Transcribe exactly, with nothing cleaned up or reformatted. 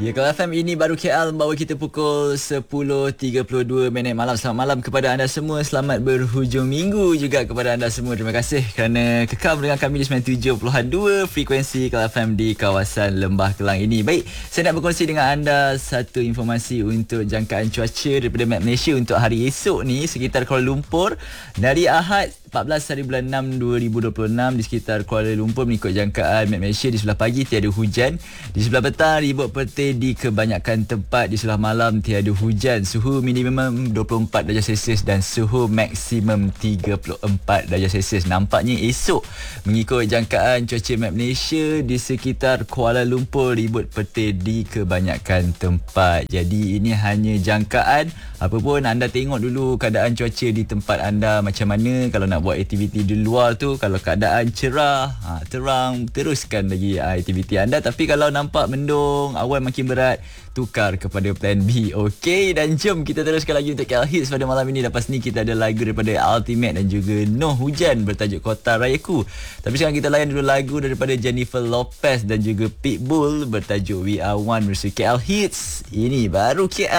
Ya, kalau F M ini baru K L membawa kita pukul sepuluh tiga puluh dua minit malam. Selamat malam kepada anda semua. Selamat berhujung minggu juga kepada anda semua. Terima kasih kerana kekal dengan kami di sembilan puluh tujuh perpuluhan dua frekuensi K L F M di kawasan Lembah Kelang ini. Baik, saya nak berkongsi dengan anda satu informasi untuk jangkaan cuaca daripada Met Malaysia untuk hari esok ni sekitar Kuala Lumpur. Dari Ahad empat belas hari bulan enam dua ribu dua puluh enam di sekitar Kuala Lumpur mengikut jangkaan Met Malaysia, di sebelah pagi tiada hujan, di sebelah petang ribut petir di kebanyakan tempat, di sebelah malam tiada hujan. Suhu minimum dua puluh empat darjah Celsius dan suhu maksimum tiga puluh empat darjah Celsius. Nampaknya esok mengikut jangkaan cuaca Met Malaysia di sekitar Kuala Lumpur ribut petir di kebanyakan tempat. Jadi ini hanya jangkaan. Apapun anda tengok dulu keadaan cuaca di tempat anda macam mana. Kalau nak buat aktiviti di luar tu, kalau keadaan cerah, ha, terang, teruskan lagi ha, aktiviti anda. Tapi kalau nampak mendung, awan makin berat, tukar kepada plan B. Okey, dan jom kita teruskan lagi untuk K L Hits pada malam ini. Lepas ni kita ada lagu daripada Ultimate dan juga No Hujan bertajuk Kota Rayaku. Tapi sekarang kita layan dulu lagu daripada Jennifer Lopez dan juga Pitbull bertajuk We Are One bersama K L Hits. Ini baru K L.